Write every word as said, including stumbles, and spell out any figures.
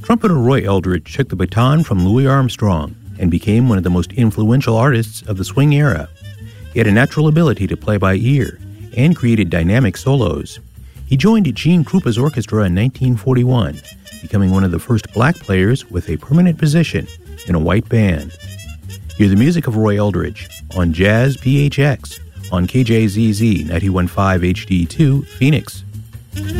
Trumpeter Roy Eldridge took the baton from Louis Armstrong and became one of the most influential artists of the swing era. He had a natural ability to play by ear and created dynamic solos. He joined Gene Krupa's orchestra in nineteen forty-one, becoming one of the first black players with a permanent position in a white band. Hear the music of Roy Eldridge on Jazz P H X on K J Z Z ninety-one point five H D two, Phoenix.